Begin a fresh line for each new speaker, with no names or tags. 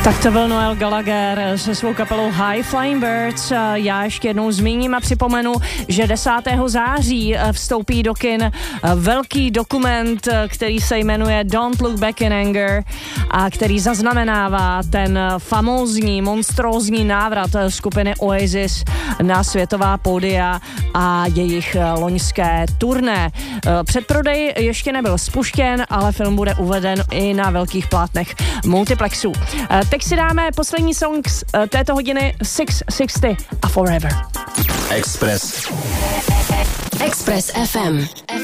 Tak to byl Noel Gallagher se svou kapelou High Flying Birds. Já ještě jednou zmíním a připomenu, že 10. září vstoupí do kin velký dokument, který se jmenuje Don't Look Back in Anger a který zaznamenává ten famózní, monstrózní návrat skupiny Oasis na světová pódia a jejich loňské turné. Předprodej ještě nebyl spuštěn, ale film bude uveden i na velkých plátnech multiplexů. Teď si dáme poslední song z této hodiny 660 a Forever.
Express FM.